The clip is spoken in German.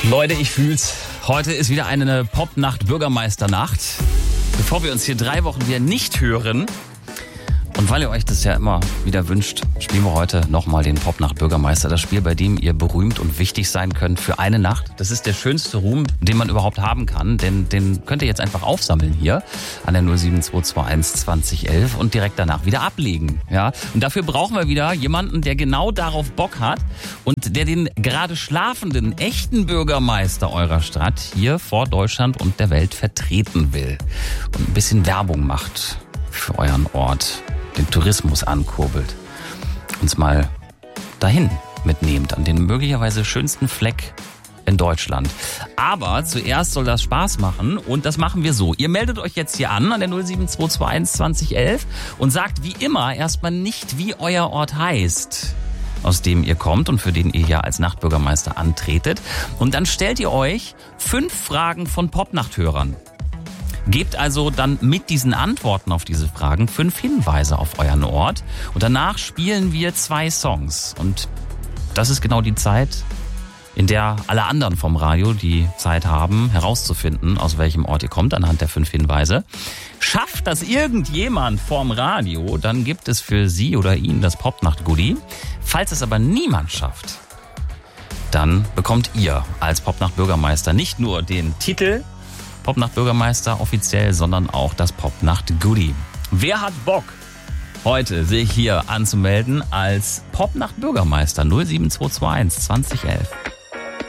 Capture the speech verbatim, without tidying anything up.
Leute, ich fühl's. Heute ist wieder eine Popnacht-Bürgermeisternacht. Bevor wir uns hier drei Wochen wieder nicht hören, und weil ihr euch das ja immer wieder wünscht, spielen wir heute nochmal den Popnacht-Bürgermeister. Das Spiel, bei dem ihr berühmt und wichtig sein könnt für eine Nacht. Das ist der schönste Ruhm, den man überhaupt haben kann. Denn den könnt ihr jetzt einfach aufsammeln hier an der null sieben zwei zwei eins zwanzig elf und direkt danach wieder ablegen. Ja? Und dafür brauchen wir wieder jemanden, der genau darauf Bock hat und der den gerade schlafenden, echten Bürgermeister eurer Stadt hier vor Deutschland und der Welt vertreten will. Und ein bisschen Werbung macht für euren Ort, den Tourismus ankurbelt, uns mal dahin mitnehmt, an den möglicherweise schönsten Fleck in Deutschland. Aber zuerst soll das Spaß machen und das machen wir so. Ihr meldet euch jetzt hier an, an der null sieben zwei zwei eins zwanzig elf und sagt wie immer erstmal nicht, wie euer Ort heißt, aus dem ihr kommt und für den ihr ja als Nachtbürgermeister antretet. Und dann stellt ihr euch fünf Fragen von Popnachthörern. Gebt also dann mit diesen Antworten auf diese Fragen fünf Hinweise auf euren Ort und danach spielen wir zwei Songs. Und das ist genau die Zeit, in der alle anderen vom Radio die Zeit haben, herauszufinden, aus welchem Ort ihr kommt, anhand der fünf Hinweise. Schafft das irgendjemand vorm Radio, dann gibt es für sie oder ihn das Popnacht-Goodie. Falls es aber niemand schafft, dann bekommt ihr als Popnacht-Bürgermeister nicht nur den Titel Popnacht-Bürgermeister offiziell, sondern auch das Popnacht-Goodie. Wer hat Bock, heute sich hier anzumelden als Popnacht-Bürgermeister? null sieben zwei zwei eins zwanzig elf.